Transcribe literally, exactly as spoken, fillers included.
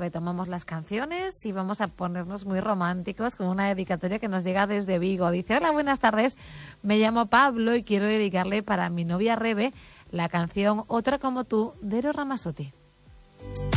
retomamos las canciones y vamos a ponernos muy románticos con una dedicatoria que nos llega desde Vigo. Dice: hola, buenas tardes, me llamo Pablo y quiero dedicarle para mi novia Rebe la canción Otra como tú de Eros Ramazzotti.